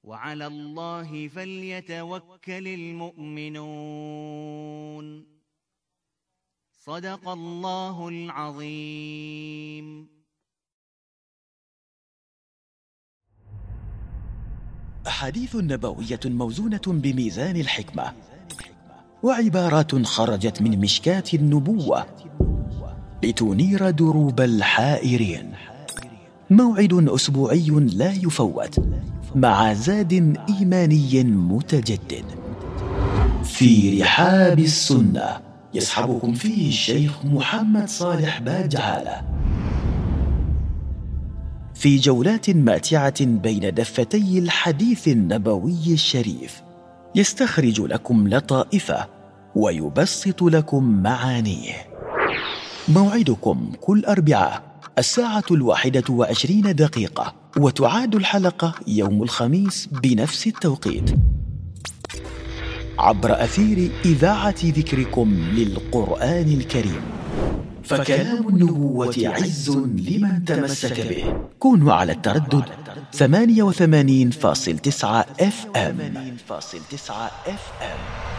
وعلى الله فليتوكل المؤمنون. صدق الله العظيم. أحاديث نبوية موزونة بميزان الحكمة، وعبارات خرجت من مشكاة النبوة لتنير دروب الحائرين. موعد أسبوعي لا يفوت مع زاد إيماني متجدد في رحاب السنة، يصحبكم فيه الشيخ محمد صالح باجعالة في جولات ماتعة بين دفتي الحديث النبوي الشريف، يستخرج لكم لطائفه ويبسط لكم معانيه. موعدكم كل أربعاء 1:21، وتعاد الحلقة يوم الخميس بنفس التوقيت عبر أثير إذاعة ذكركم للقرآن الكريم. فكلام النبوة عز لمن تمسك به. كونوا على التردد 88.9 FM.